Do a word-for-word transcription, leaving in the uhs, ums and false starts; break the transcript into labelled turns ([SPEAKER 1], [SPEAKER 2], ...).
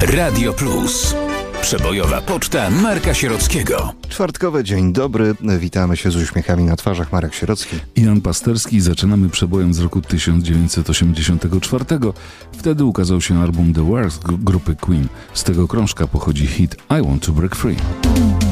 [SPEAKER 1] Radio Plus. Przebojowa poczta Marka Sierockiego.
[SPEAKER 2] Czwartkowy dzień dobry. Witamy się z uśmiechami na twarzach. Marek Sierocki
[SPEAKER 3] i Jan Pasterski. Zaczynamy przebojem z roku tysiąc dziewięćset osiemdziesiątego czwartego. Wtedy ukazał się album The Works grupy Queen. Z tego krążka pochodzi hit I Want to Break Free.